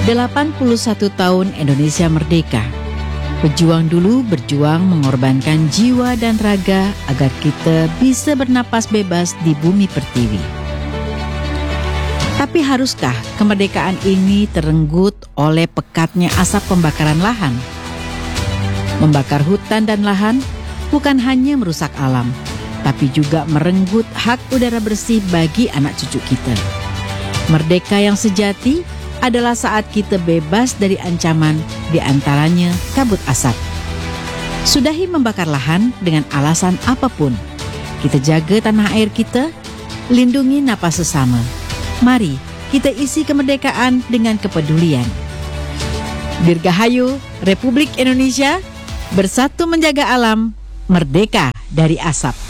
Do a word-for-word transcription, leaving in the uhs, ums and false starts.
delapan puluh satu tahun Indonesia merdeka. Pejuang dulu berjuang mengorbankan jiwa dan raga agar kita bisa bernapas bebas di bumi pertiwi. Tapi haruskah kemerdekaan ini terenggut oleh pekatnya asap pembakaran lahan? Membakar hutan dan lahan bukan hanya merusak alam, tapi juga merenggut hak udara bersih bagi anak cucu kita. Merdeka yang sejati adalah saat kita bebas dari ancaman, di antaranya kabut asap. Sudahi membakar lahan dengan alasan apapun. Kita jaga tanah air kita, lindungi napas sesama. Mari kita isi kemerdekaan dengan kepedulian. Dirgahayu Republik Indonesia, bersatu menjaga alam, merdeka dari asap.